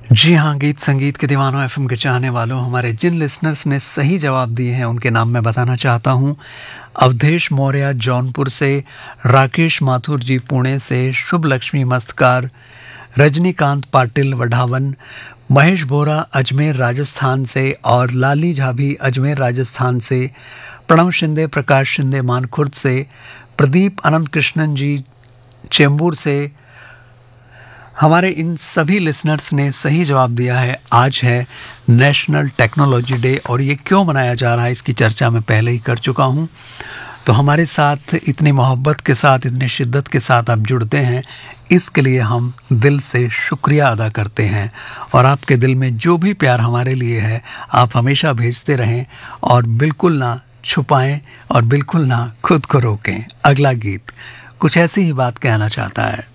जी हाँ, गीत संगीत के दीवानों एफएम के चाहने वालों, हमारे जिन लिसनर्स ने सही जवाब दिए हैं उनके नाम मैं बताना चाहता हूँ। अवधेश मौर्य जौनपुर से, राकेश माथुर जी पुणे से, शुभ लक्ष्मी मस्तकार, रजनीकांत पाटिल वढ़ावन, महेश बोरा अजमेर राजस्थान से और लाली झा भी अजमेर राजस्थान से, प्रणव शिंदे प्रकाश शिंदे मानखुर्द से, प्रदीप अनंत कृष्णन जी चेंबूर से। हमारे इन सभी लिसनर्स ने सही जवाब दिया है। आज है नेशनल टेक्नोलॉजी डे और ये क्यों मनाया जा रहा है इसकी चर्चा मैं पहले ही कर चुका हूँ। तो हमारे साथ इतनी मोहब्बत के साथ, इतनी शिद्दत के साथ आप जुड़ते हैं, इसके लिए हम दिल से शुक्रिया अदा करते हैं। और आपके दिल में जो भी प्यार हमारे लिए है आप हमेशा भेजते रहें और बिल्कुल ना छुपाएं और बिल्कुल ना खुद को रोकें। अगला गीत कुछ ऐसी ही बात कहना चाहता है।